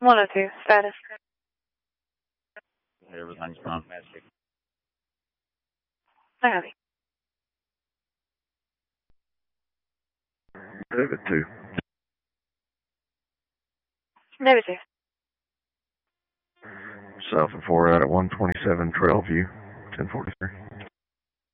102, status. Everything's fine. I have you. David 2. David 2. South of 4 out at 127 Trailview, 1043.